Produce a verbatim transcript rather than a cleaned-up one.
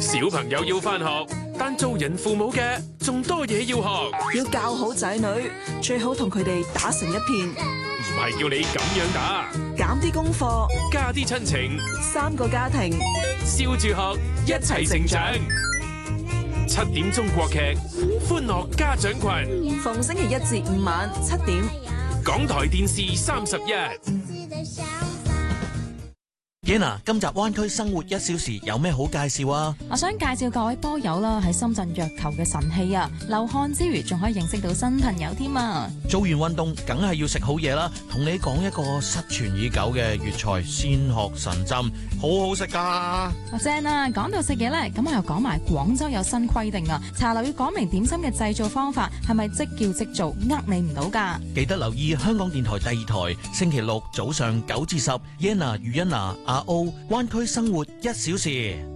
小朋友要返學，但做人父母嘅仲多嘢要學。 要教好仔女，最好同佢哋打成一片。 唔係叫你咁樣打， 減啲功課， 加啲親情， 三個家庭， 笑住學，一齊成長。七點鐘國劇，歡樂家長群， 逢星期一至五晚七點， 港台電視三十一。 Yenna， 今集灣區生活一小時有咩好介紹啊？ 我想介紹各位波友啦，喺深圳藥球嘅神器啊，流汗之餘仲可以認識到新朋友添啊！ 做完運動梗係要食好嘢啦，同你講一個失傳已久嘅粵菜鮮殼神針，好好食噶！ 正啊！講到食嘢咧，咁我又講埋廣州有新規定啊，茶樓要講明點心嘅製造方法係咪即叫即做，呃你唔到噶。 記得留意香港電台第二台，星期六早上九至十，Yenna、余欣娜、阿歐灣區生活一小時。